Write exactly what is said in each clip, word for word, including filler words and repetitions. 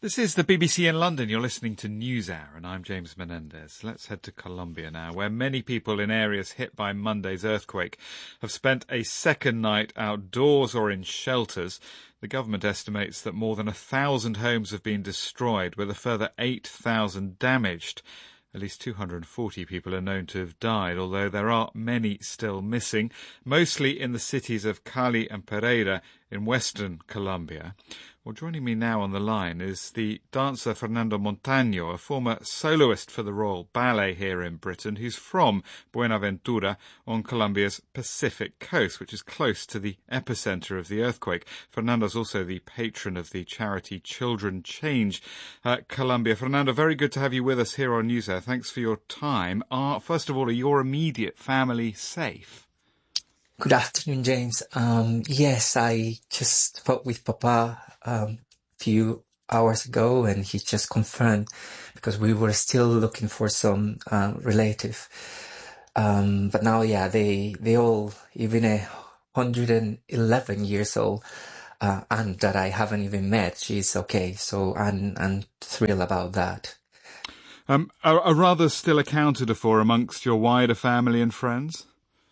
This is the B B C in London. You're listening to NewsHour, and I'm James Menendez. Let's head to Colombia now, where many people in areas hit by Monday's earthquake have spent a second night outdoors or in shelters. The government estimates that more than a thousand homes have been destroyed, with a further eight thousand damaged. At least two hundred forty people are known to have died, although there are many still missing, mostly in the cities of Cali and Pereira in western Colombia. Well, joining me now on the line is the dancer Fernando Montaño, a former soloist for the Royal Ballet here in Britain, who's from Buenaventura on Colombia's Pacific coast, which is close to the epicentre of the earthquake. Fernando's also the patron of the charity Children Change uh, Colombia. Fernando, very good to have you with us here on NewsHour. Thanks for your time. Are, first of all, are your immediate family safe? Good afternoon, James. Um, yes, I just spoke with Papa um, a few hours ago, and he just confirmed, because we were still looking for some uh, relative. Um, but now, yeah, they they all, even a one hundred eleven years old, uh, and that I haven't even met, she's okay. So I'm, I'm thrilled about that. Um, are, are others still accounted for amongst your wider family and friends?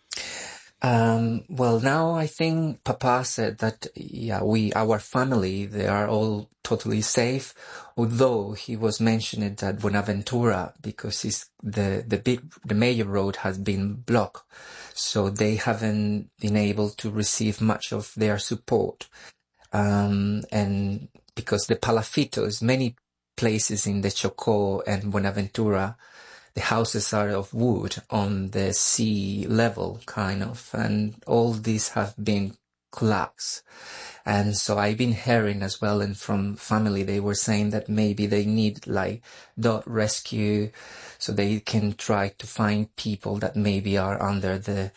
Um, well, now I think Papa said that, yeah, we, our family, they are all totally safe, although he was mentioning that Buenaventura, because it's the, the big, the major road has been blocked. So they haven't been able to receive much of their support. Um, and because the Palafitos, many places in the Chocó and Buenaventura, the houses are of wood on the sea level, kind of, and all these have been collapsed. And so I've been hearing as well, and from family, they were saying that maybe they need like dog rescue, so they can try to find people that maybe are under the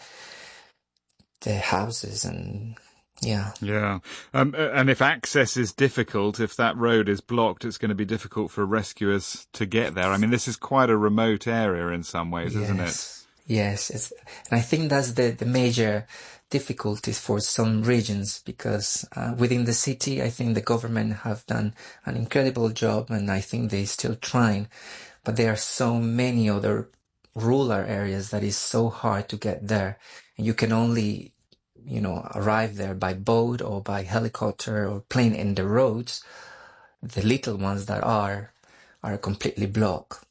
the houses and. Yeah. Yeah. Um, and if access is difficult, if that road is blocked, it's going to be difficult for rescuers to get there. I mean, this is quite a remote area in some ways, yes. isn't it? Yes. It's, and I think that's the, the major difficulties for some regions, because uh, within the city, I think the government have done an incredible job, and I think they're still trying. But there are so many other rural areas that is so hard to get there. And you can only you know, arrive there by boat or by helicopter or plane in the roads. The little ones that are, are completely blocked.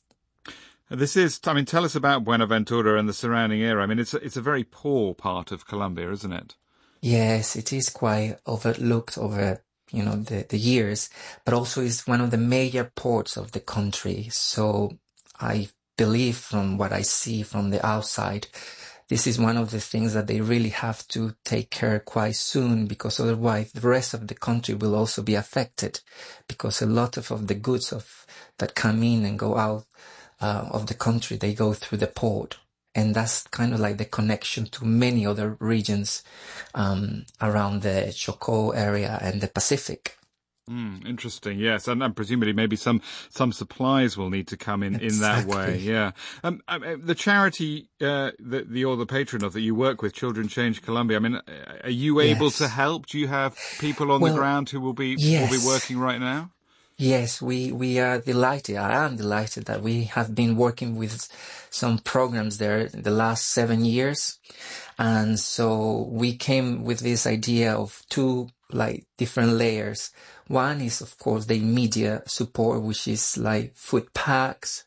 This is, I mean, tell us about Buenaventura and the surrounding area. I mean, it's a, it's a very poor part of Colombia, isn't it? Yes, it is quite overlooked over, you know, the, the years, but also is one of the major ports of the country. So I believe from what I see from the outside, this is one of the things that they really have to take care quite soon, because otherwise the rest of the country will also be affected, because a lot of, of the goods of that come in and go out uh, of the country, they go through the port. And that's kind of like the connection to many other regions um, around the Chocó area and the Pacific. Mm, interesting, yes, and, and presumably maybe some some supplies will need to come in, Exactly. in that way. Yeah, um, um, the charity uh, that you're the patron of, that you work with, Children Change Colombia. I mean, are you able yes. to help? Do you have people on well, the ground who will be yes. will be working right now? Yes, we we are delighted. I am delighted that we have been working with some programs there the last seven years, and so we came with this idea of two like different layers. One is, of course, the immediate support, which is like food packs,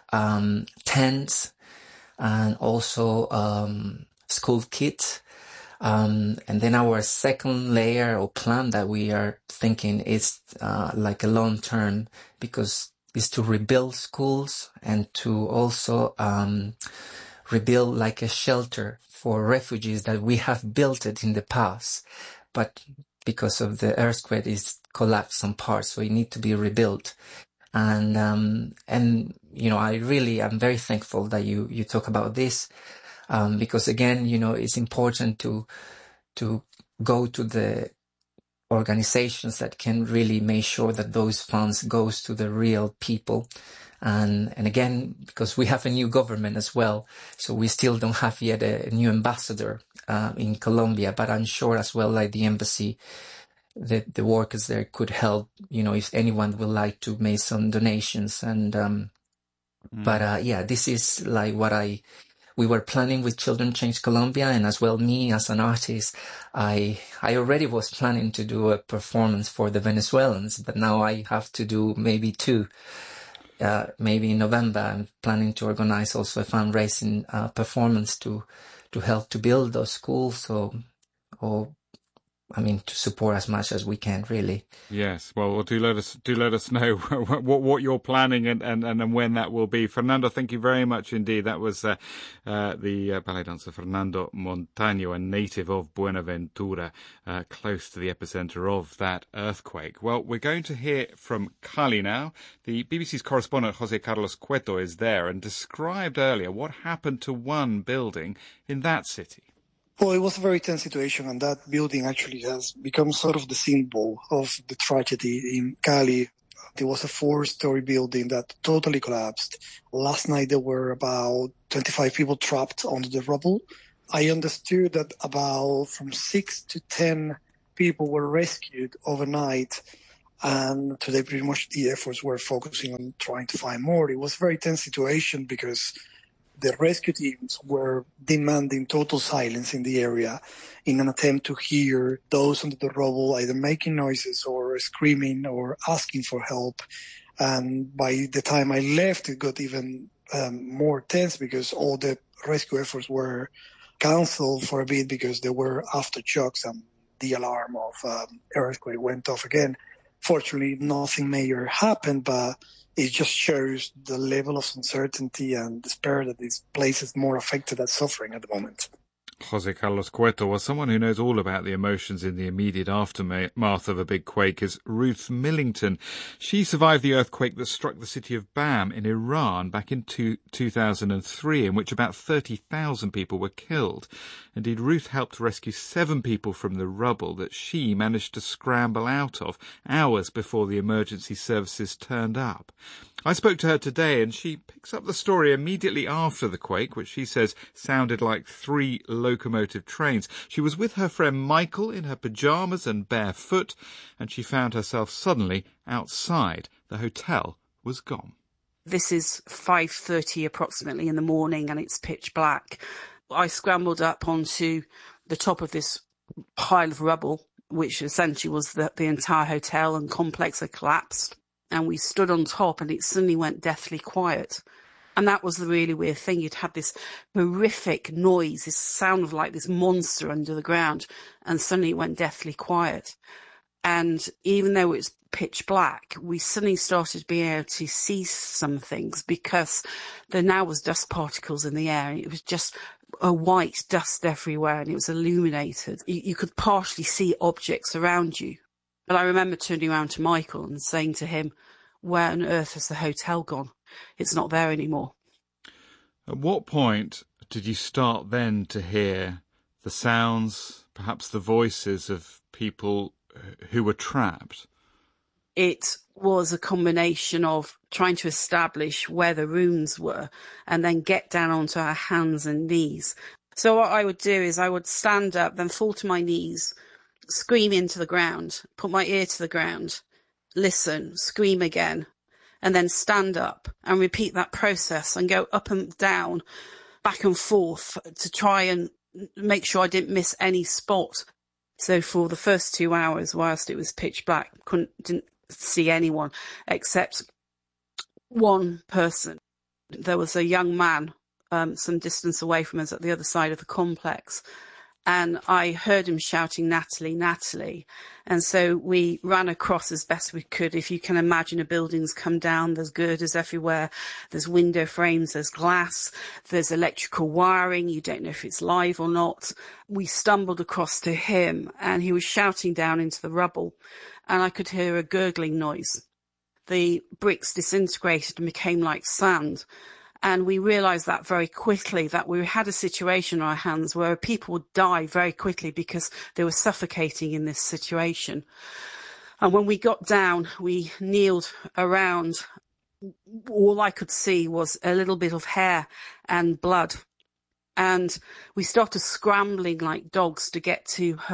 um, tents, and also um, school kits. Um, and then our second layer or plan that we are thinking is uh, like a long term, because is to rebuild schools and to also um, rebuild like a shelter for refugees that we have built it in the past, but because of the earthquake, it's collapsed some parts, so it need to be rebuilt. And um, and you know, I really am very thankful that you you talk about this, um, because again, you know, it's important to to go to the organizations that can really make sure that those funds goes to the real people. And and again, because we have a new government as well, so we still don't have yet a, a new ambassador uh, in Colombia, but I'm sure as well, like the embassy the, the workers there could help, you know, if anyone would like to make some donations. And, um, mm. but, uh, yeah, this is like what I, we were planning with Children Change Colombia, and as well me as an artist, I, I already was planning to do a performance for the Venezuelans, but now I have to do maybe two. Uh, maybe in November, I'm planning to organize also a fundraising uh, performance to, to help to build those schools, or, or, I mean, to support as much as we can, really. Yes, well, do let us do let us know what what you're planning and, and, and when that will be. Fernando, thank you very much indeed. That was uh, uh, the uh, ballet dancer Fernando Montaño, a native of Buenaventura, uh, close to the epicenter of that earthquake. Well, we're going to hear from Cali now. The B B C's correspondent Jose Carlos Cueto is there and described earlier what happened to one building in that city. Well, it was a very tense situation, and that building actually has become sort of the symbol of the tragedy in Cali. There was a four-story building that totally collapsed. Last night there were about twenty-five people trapped under the rubble. I understood that about from six to ten people were rescued overnight, and today pretty much the efforts were focusing on trying to find more. It was a very tense situation because the rescue teams were demanding total silence in the area in an attempt to hear those under the rubble either making noises or screaming or asking for help. And by the time I left, it got even um, more tense because all the rescue efforts were canceled for a bit because there were aftershocks and the alarm of um, earthquake went off again. Fortunately, nothing major happened, but it just shows the level of uncertainty and despair that this place is more affected and suffering at the moment. Jose Carlos Cueto, well, someone who knows all about the emotions in the immediate aftermath of a big quake is Ruth Millington. She survived the earthquake that struck the city of Bam in Iran back in two, two thousand three, in which about thirty thousand people were killed. Indeed, Ruth helped rescue seven people from the rubble that she managed to scramble out of hours before the emergency services turned up. I spoke to her today, and she picks up the story immediately after the quake, which she says sounded like three locomotive trains. She was with her friend Michael in her pyjamas and barefoot, and she found herself suddenly outside. The hotel was gone. This is five thirty approximately in the morning, and it's pitch black. I scrambled up onto the top of this pile of rubble, which essentially was that the entire hotel and complex had collapsed. And we stood on top, and it suddenly went deathly quiet. And that was the really weird thing. You'd had this horrific noise, this sound of like this monster under the ground, and suddenly it went deathly quiet. And even though it was pitch black, we suddenly started being able to see some things because there now was dust particles in the air, and it was just a white dust everywhere, and it was illuminated. You, you could partially see objects around you. But I remember turning around to Michael and saying to him, where on earth has the hotel gone? It's not there anymore. At what point did you start then to hear the sounds, perhaps the voices of people who were trapped? It was a combination of trying to establish where the rooms were and then get down onto our hands and knees. So what I would do is I would stand up, then fall to my knees, scream into the ground, put my ear to the ground, listen, scream again, and then stand up and repeat that process and go up and down, back and forth to try and make sure I didn't miss any spot. So for the first two hours, whilst it was pitch black, couldn't didn't see anyone except one person. There was a young man um, some distance away from us at the other side of the complex. And I heard him shouting, Natalie, Natalie. And so we ran across as best we could. If you can imagine a building's come down, there's girders everywhere. There's window frames, there's glass, there's electrical wiring. You don't know if it's live or not. We stumbled across to him and he was shouting down into the rubble. And I could hear a gurgling noise. The bricks disintegrated and became like sand. And we realised that very quickly, that we had a situation on our hands where people would die very quickly because they were suffocating in this situation. And when we got down, we kneeled around. All I could see was a little bit of hair and blood. And we started scrambling like dogs to get to her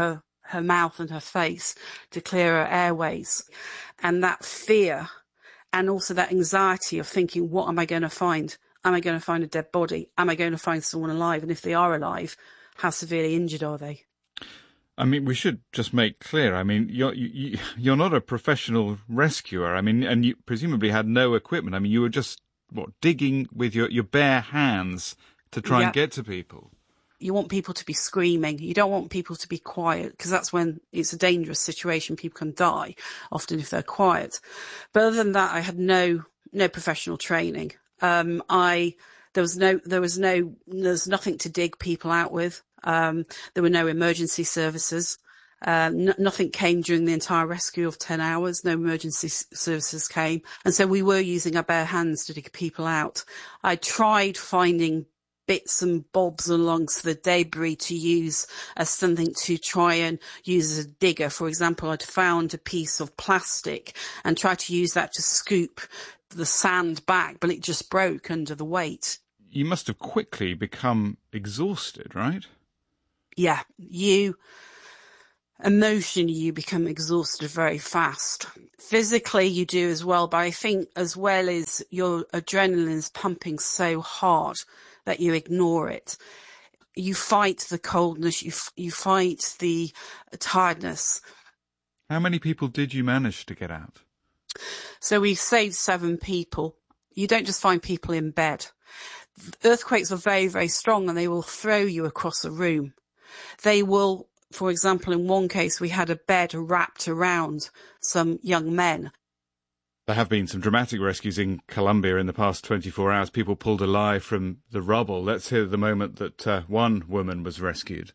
her mouth and her face to clear her airways. And that fear and also that anxiety of thinking, what am I going to find? Am I going to find a dead body? Am I going to find someone alive? And if they are alive, how severely injured are they? I mean, we should just make clear, I mean, you're, you, you're not a professional rescuer. I mean, and you presumably had no equipment. I mean, you were just, what, digging with your, your bare hands to try Yeah. and get to people. You want people to be screaming. You don't want people to be quiet, because that's when it's a dangerous situation. People can die often if they're quiet. But other than that, I had no no professional training. Um, I there was no there was no there's nothing to dig people out with. Um, there were no emergency services. Uh, n- nothing came during the entire rescue of ten hours. No emergency s- services came, and so we were using our bare hands to dig people out. I tried finding bits and bobs alongst the debris to use as something to try and use as a digger. For example, I'd found a piece of plastic and tried to use that to scoop the sand back, but it just broke under the weight. You must have quickly become exhausted, right? Yeah, you... Emotionally, you become exhausted very fast. Physically, you do as well, but I think as well as your adrenaline is pumping so hard that you ignore it. You fight the coldness, you f- you fight the tiredness. How many people did you manage to get out? So we saved seven people. You don't just find people in bed. Earthquakes are very, very strong, and they will throw you across a room. They will, for example, in one case, we had a bed wrapped around some young men. There have been some dramatic rescues in Colombia in the past twenty-four hours. People pulled alive from the rubble. Let's hear the moment that uh, one woman was rescued.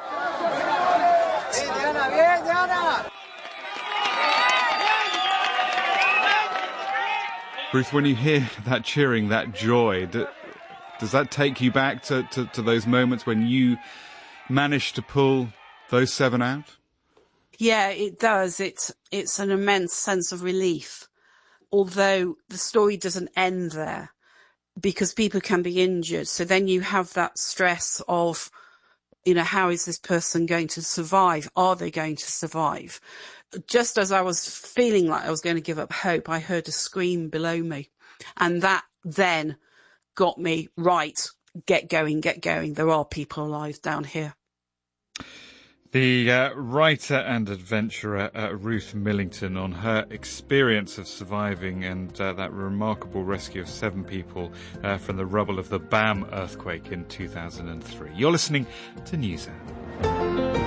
Ruth, when you hear that cheering, that joy, do, does that take you back to, to, to those moments when you managed to pull those seven out? Yeah, it does. It's, it's an immense sense of relief. Although the story doesn't end there, because people can be injured. So then you have that stress of, you know, how is this person going to survive? Are they going to survive? Just as I was feeling like I was going to give up hope, I heard a scream below me. And that then got me, right, get going, get going. There are people alive down here. The uh, writer and adventurer uh, Ruth Millington on her experience of surviving and uh, that remarkable rescue of seven people uh, from the rubble of the Bam earthquake in two thousand three. You're listening to NewsHour.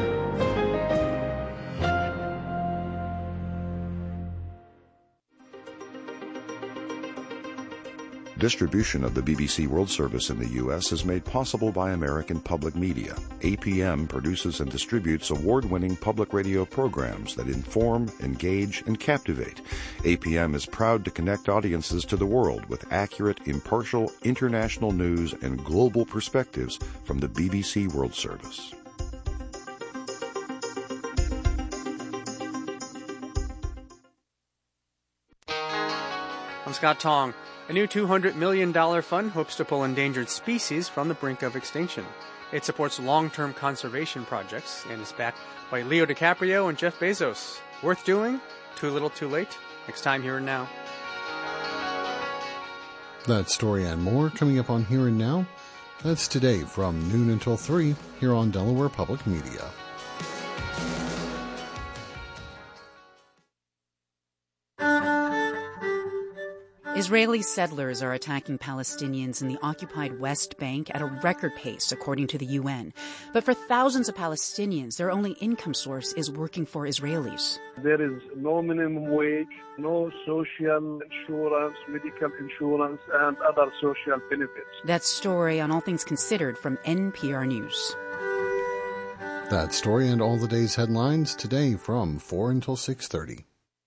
Distribution of the B B C World Service in the U S is made possible by American Public Media. A P M produces and distributes award-winning public radio programs that inform, engage, and captivate. A P M is proud to connect audiences to the world with accurate, impartial, international news and global perspectives from the B B C World Service. I'm Scott Tong. A new two hundred million dollars fund hopes to pull endangered species from the brink of extinction. It supports long-term conservation projects and is backed by Leo DiCaprio and Jeff Bezos. Worth doing? Too little, too late? Next time, Here and Now. That story and more coming up on Here and Now. That's today from noon until three here on Delaware Public Media. Israeli settlers are attacking Palestinians in the occupied West Bank at a record pace, according to the U N. But for thousands of Palestinians, their only income source is working for Israelis. There is no minimum wage, no social insurance, medical insurance, and other social benefits. That story on All Things Considered from N P R News. That story and all the day's headlines today from four until six thirty.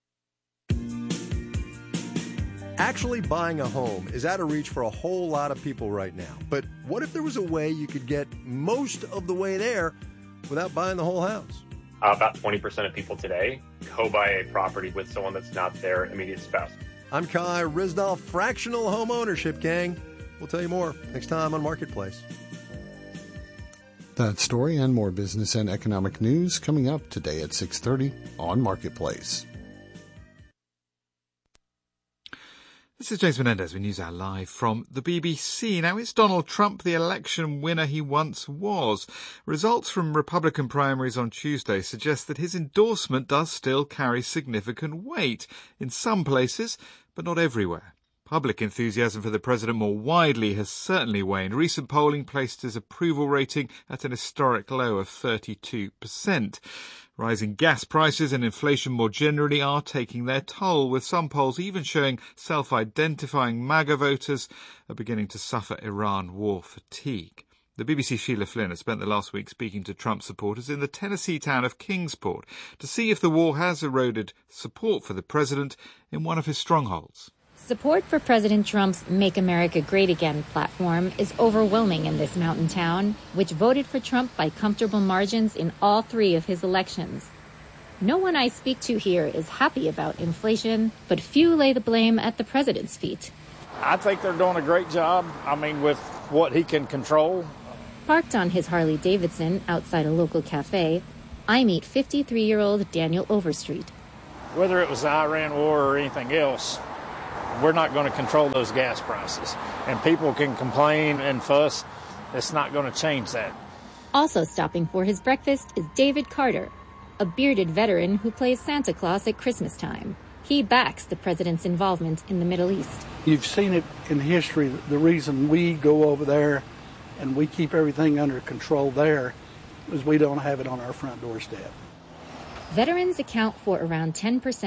Actually buying a home is out of reach for a whole lot of people right now. But what if there was a way you could get most of the way there without buying the whole house? Uh, about twenty percent of people today co-buy a property with someone that's not their immediate spouse. I'm Kai Risdall, Fractional Home Ownership Gang. We'll tell you more next time on Marketplace. That story and more business and economic news coming up today at six thirty on Marketplace. This is James Menendez with NewsHour Live from the B B C. Now, is Donald Trump the election winner he once was? Results from Republican primaries on Tuesday suggest that his endorsement does still carry significant weight in some places, but not everywhere. Public enthusiasm for the president more widely has certainly waned. Recent polling placed his approval rating at an historic low of thirty-two percent. Rising gas prices and inflation more generally are taking their toll, with some polls even showing self-identifying MAGA voters are beginning to suffer Iran war fatigue. The B B C's Sheila Flynn has spent the last week speaking to Trump supporters in the Tennessee town of Kingsport to see if the war has eroded support for the president in one of his strongholds. Support for President Trump's Make America Great Again platform is overwhelming in this mountain town, which voted for Trump by comfortable margins in all three of his elections. No one I speak to here is happy about inflation, but few lay the blame at the president's feet. I think they're doing a great job, I mean, with what he can control. Parked on his Harley Davidson outside a local cafe, I meet fifty-three-year-old Daniel Overstreet. Whether it was the Iran war or anything else, we're not going to control those gas prices. And people can complain and fuss. It's not going to change that. Also stopping for his breakfast is David Carter, a bearded veteran who plays Santa Claus at Christmas time. He backs the president's involvement in the Middle East. You've seen it in history. The reason we go over there and we keep everything under control there is we don't have it on our front doorstep. Veterans account for around ten percent